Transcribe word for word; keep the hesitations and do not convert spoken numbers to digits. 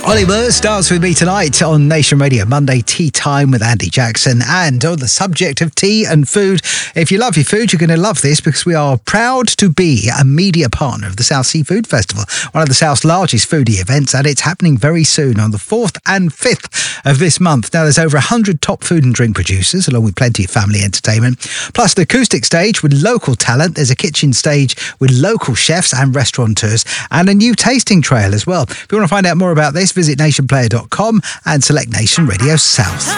Ollie Murs starts with me tonight on Nation Radio, Monday Tea Time with Andy Jackson. And on the subject of tea and food, if you love your food, you're going to love this because we are proud to be a media partner of the South Seafood Festival, one of the South's largest foodie events, and it's happening very soon on the fourth and fifth of this month. Now, there's over one hundred top food and drink producers, along with plenty of family entertainment, plus an acoustic stage with local talent. There's a kitchen stage with local chefs and restaurateurs, and a new tasting trail as well. If you want to find out more about this, visit nation player dot com and select Nation Radio South.